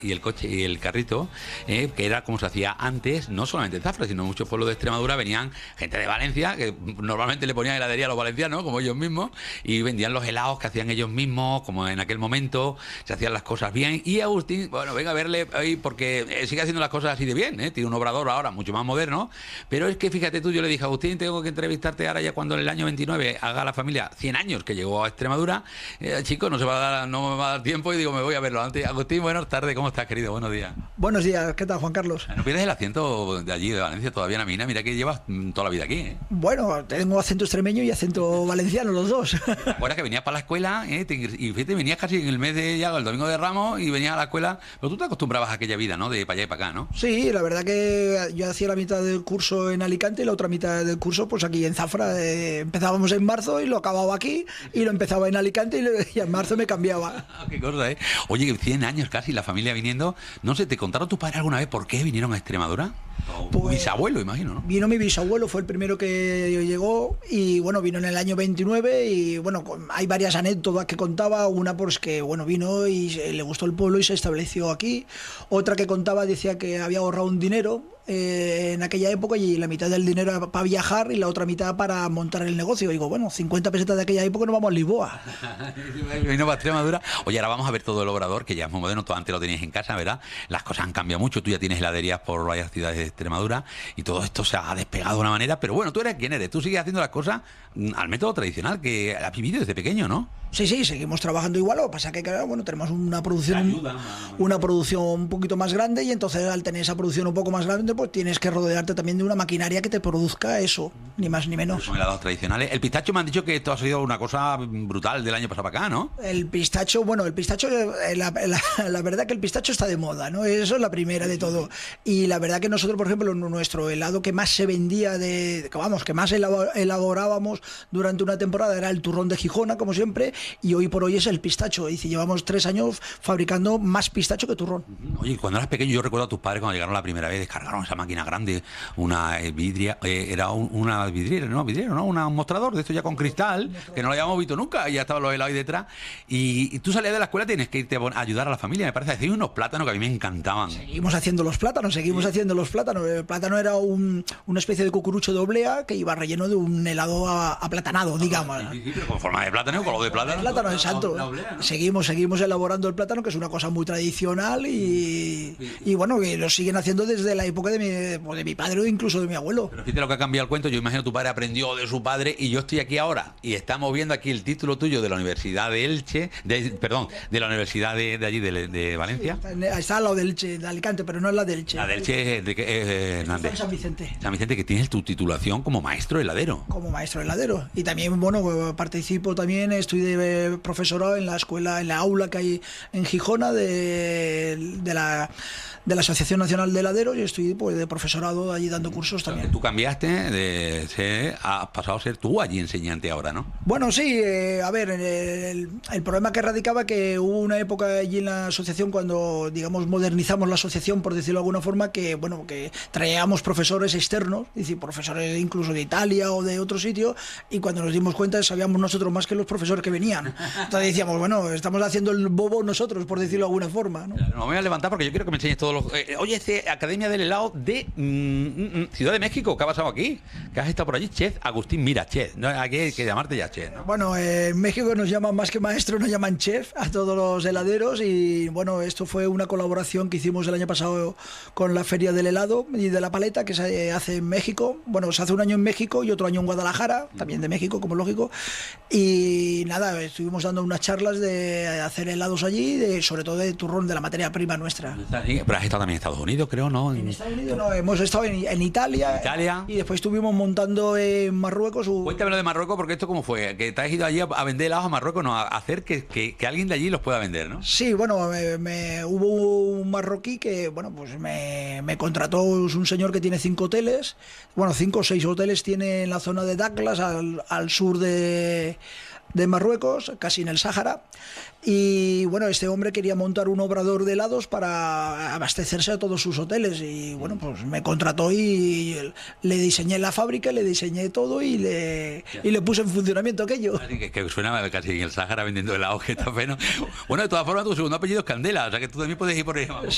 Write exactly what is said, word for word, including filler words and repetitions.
Y el coche y el carrito, eh, que era como se hacía antes, no solamente en Zafra, sino en muchos pueblos de Extremadura venían gente de Valencia, que normalmente le ponían heladería a los valencianos, como ellos mismos, y vendían los helados que hacían ellos mismos, como en aquel momento, se hacían las cosas bien. Y Agustín, bueno, venga a verle ahí, porque eh, sigue haciendo las cosas así de bien, ¿eh? Tiene un obrador ahora mucho más moderno, pero es que fíjate tú, yo le dije a Agustín, tengo que entrevistarte ahora ya cuando en el año veintinueve haga la familia cien años que llegó a Extremadura, eh, chico, no se va a dar, no me va a dar tiempo, y digo, me voy a verlo antes. Agustín, buenas tardes, ¿cómo estás, querido? Buenos días. Buenos días, ¿qué tal, Juan Carlos? No pierdes el acento de allí, de Valencia, todavía, Namina. Mira que llevas toda la vida aquí, ¿eh? Bueno, tengo acento extremeño y acento valenciano, los dos. ¿Te acuerdas que venías para la escuela, eh? Te, y fíjate, venías casi en el mes de ya, el domingo de Ramos, y venías a la escuela, pero tú te acostumbrabas a aquella vida, ¿no? De para allá y para acá, ¿no? Sí, la verdad que yo hacía la mitad del curso en Alicante y la otra mitad del curso, pues aquí en Zafra. Eh, empezábamos en marzo y lo acababa aquí, y lo empezaba en Alicante y, le, y en marzo me cambiaba. Qué cosa, ¿eh? Oye, cien años casi, la familia viniendo. No sé, ¿te contaron tus padres alguna vez por qué vinieron a Extremadura? Pues, bisabuelo, imagino, ¿no? Vino mi bisabuelo, fue el primero que llegó, y bueno, vino en el año veintinueve, y bueno, hay varias anécdotas que contaba. Una, pues que bueno, vino y le gustó el pueblo y se estableció aquí. Otra que contaba, decía que había ahorrado un dinero eh, en aquella época, y la mitad del dinero era para viajar y la otra mitad para montar el negocio. Y digo, bueno, cincuenta pesetas de aquella época, nos vamos a Lisboa. Vino para Extremadura. Oye, ahora vamos a ver todo el obrador, que ya es muy moderno, tú antes lo tenías en casa, ¿verdad? Las cosas han cambiado mucho, tú ya tienes heladerías por varias ciudades de Extremadura, y todo esto se ha despegado de una manera, pero bueno, tú eres quien eres, tú sigues haciendo las cosas al método tradicional, que has vivido desde pequeño, ¿no? Sí, sí, seguimos trabajando igual. Lo que pasa que, claro, bueno, tenemos una producción ayuda, una producción un poquito más grande, y entonces al tener esa producción un poco más grande, pues tienes que rodearte también de una maquinaria que te produzca eso, ni más ni menos. Son helados tradicionales. El pistacho, me han dicho que esto ha sido una cosa brutal del año pasado para acá, ¿no? El pistacho, bueno, el pistacho, la, la, la verdad que el pistacho está de moda, ¿no? Eso es la primera de todo. Y la verdad que nosotros, por ejemplo, nuestro helado que más se vendía, de, vamos, que más elaborábamos durante una temporada era el turrón de Gijona, como siempre, y hoy por hoy es el pistacho. Y llevamos tres años fabricando más pistacho que turrón. Oye, cuando eras pequeño, yo recuerdo a tus padres cuando llegaron la primera vez, descargaron esa máquina grande, una eh, vidria, eh, era un, una vidriera, ¿no? Vidriera, ¿no? Una, un mostrador de esto ya con cristal, que no lo habíamos visto nunca, y ya estaban los helados ahí detrás. Y, y tú salías de la escuela, tienes que irte a ayudar a la familia, me parece. Hacían unos plátanos que a mí me encantaban. Seguimos haciendo los plátanos, seguimos sí. haciendo los plátanos. El plátano era un, una especie de cucurucho de oblea que iba relleno de un helado aplatanado, digamos. Sí, sí, pero con forma de plátano, con lo de plátano. El plátano, exacto. La oblea, ¿no? Seguimos, seguimos elaborando el plátano, que es una cosa muy tradicional, y, y bueno, que lo siguen haciendo desde la época de mi, de mi padre o incluso de mi abuelo. Pero fíjate lo que ha cambiado el cuento. Yo imagino tu padre aprendió de su padre, y yo estoy aquí ahora y estamos viendo aquí el título tuyo de la Universidad de Elche, de, perdón, de la Universidad de, de allí, de, de Valencia. Sí, está, está al lado de Elche, de Alicante, pero no es la de Elche. La de Elche es de que eh, Hernández. San Vicente. San Vicente, que tienes tu titulación como maestro heladero. Como maestro heladero. Y también, bueno, participo también, estoy de profesorado en la escuela, en la aula que hay en Gijona de, de la de la Asociación Nacional de Heladeros, y estoy pues de profesorado allí dando cursos también. Tú cambiaste de ser, has pasado a ser tú allí enseñante ahora, ¿no? Bueno, sí, eh, a ver, el, el problema que radicaba que hubo una época allí en la asociación cuando, digamos, modernizamos la asociación, por decirlo de alguna forma, que bueno, que traíamos profesores externos, es decir, profesores incluso de Italia o de otro sitio, y cuando nos dimos cuenta sabíamos nosotros más que los profesores que venían. Entonces decíamos, bueno, estamos haciendo el bobo nosotros, por decirlo de alguna forma, ¿no? Claro, me voy a levantar porque yo quiero que me enseñes todos los... Eh, oye, este Academia del Helado de mm, mm, Ciudad de México, ¿qué ha pasado aquí? ¿Qué has estado por allí? Chef Agustín Mira, chef. No, aquí hay que llamarte ya chef, ¿no? Bueno, eh, en México nos llaman más que maestro, nos llaman chef a todos los heladeros, y bueno, esto fue una colaboración que hicimos el año pasado con la Feria del Helado y de la Paleta, que se hace en México. Bueno, se hace un año en México y otro año en Guadalajara, también de México, como es lógico. Y nada, estuvimos dando unas charlas de hacer helados allí, de, sobre todo de turrón, de la materia prima nuestra. Pero has estado también en Estados Unidos, creo, ¿no? En Estados Unidos no, hemos estado en, en Italia, Italia, y después estuvimos montando en Marruecos. Un... Cuéntame lo de Marruecos, porque esto cómo fue, que te has ido allí a, a vender helados a Marruecos, no, a hacer que, que, que alguien de allí los pueda vender, ¿no? Sí, bueno, me, me, hubo un marroquí que, bueno, pues me, me contrató, es un señor que tiene cinco hoteles, bueno, cinco o seis hoteles tiene en la zona de Daklas, al, al sur de... de Marruecos, casi en el Sáhara, y bueno, este hombre quería montar un obrador de helados para abastecerse a todos sus hoteles, y bueno, pues me contrató y le diseñé la fábrica, le diseñé todo y le, y le puse en funcionamiento aquello. Así que, que suena casi en el Sáhara vendiendo helados, que está feno. Bueno, de todas formas, tu segundo apellido es Candela, o sea que tú también puedes ir por ahí.